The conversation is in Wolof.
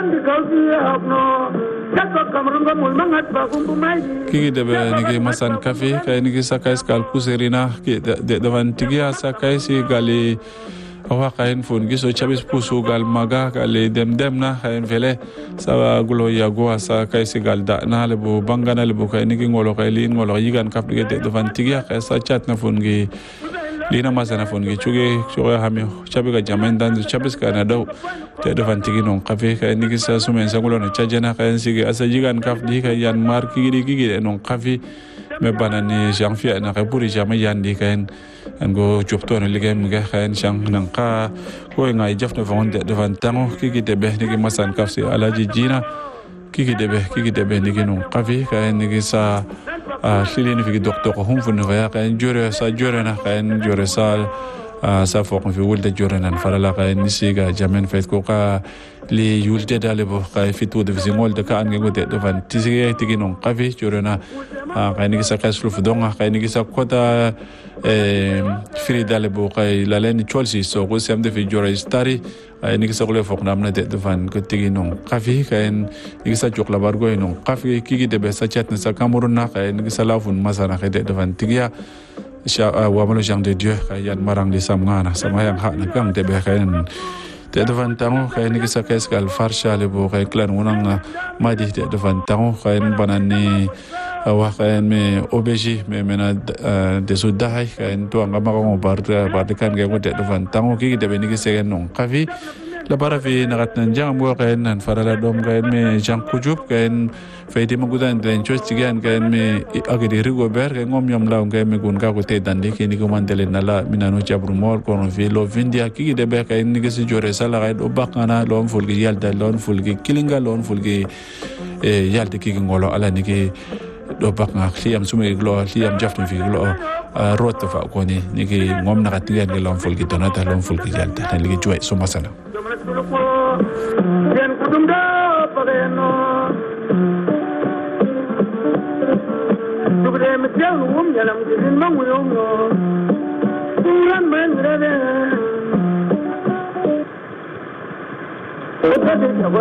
kiki debe nigi masan kafe kay nigi sakay skal puserina ki devan tigia sakay si gali awa kain fon giso chabis pusu gal maga gali dem na kain vele sa gulo yago sa kay si gal da na lebu bangana lebu kay nigi ngolo kay li ngolo yigan kap dige devan tigia kay sa chat na fon gi lina masana fon gi chuge hami chabi ga jamen dan chabis ka na daw te devan tigi non kafe kay nigi sa sumen sa gulo na chajena kay si asa yigan kap di kay yan mar kigi non kafe me banani janvier na kay puri jama yandi kay ngo jopto no ligem ga khayen shang nan ka ko ngai jafna fonde devan tango kiki debe nigi masan kafsi alaji jina kiki debe nigi non qafi khayen nigi sa silini fi docteur ko hum funu ya khayen jore na khayen jore sa fo ko fi wulde jore nan farala khayen nisiga jamen fet ko ka li yulte dale bo khay fitu de zingol de kan ngo de devan tigi non qafi jore na khayen nigi sa kaslu fudonga khayen nigi sa kota firi dale bo kay la len Chelsea so ko sem de fi jora stari ay ni sa ko le fok namna de fan ko tigi non kafi kay ni sa jok la bargo non kafi kiki de be sa chat na sa Cameroun na kay ni sa lafun masana kay de fan tigia sha wa malo jang de Dieu kay yan marang di samngana sama yang hak na gang de be kay de fan tango kay ni sa kay skal farsha le bo kay clan wonang madi de fan tango kay banani awa kayan me OBG me mena de sudahay kayan to ang amako barde kan gago de van tango ki de benigi segen non kafi la para fi nagat nan jang mo kayan nan farala dom kayan me jang kujub kayan feidi magudan den chos tigan kayan me agedi rigo ber kayan ngom yom law kayan me gun ka ko te dande ki ni ko mandele nala minano jabru mor ko no fi lo vindia ki de be kayan ni gesi jore sala kayan obakana lon fulgi yalda lon fulgi kilinga lon fulgi yalde ki ngolo ala ni ki do bak nga liam sume glo liam jaftu fi glo rot fa ko ni ki ngom na katigan ke lon ful ki donata lon ful ki jalta tan li joy so masala yen kudumda pageno dubre metel ngum yalam din manguyo no kuran men rebe